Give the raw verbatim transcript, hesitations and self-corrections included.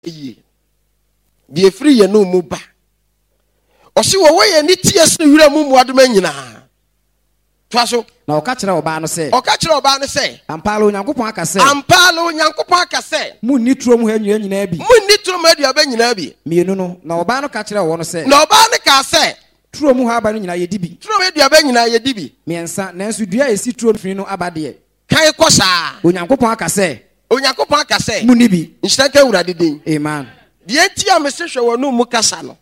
ye de free ye no mu ba o se wo ye ni tie se wura mu mu adoma nyina twa so na o ka kire oba no se o ka kire oba no se ampalo Onyankopon aka se ampalo Onyankopon aka se mu ni turo mu ha nyua nyina bi mu ni turo mu aduaba nyina bi mienu no na oba no ka kire wo no se na oba no ka se turo mu ha aba no nyina ye dibi turo mu aduaba nyina ye dibi miensa nanso dua esi turo fini no aba de kai ko saa Onyankopon aka se Onyankopon aka se mu ni bi nhyira ka wura de din amen de enti a mesehwe wo no mu kasa no